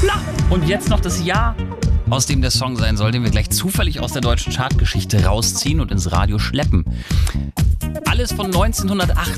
Und jetzt noch das Jahr, aus dem der Song sein soll, den wir gleich zufällig aus der deutschen Chartgeschichte rausziehen und ins Radio schleppen. Alles von 1980.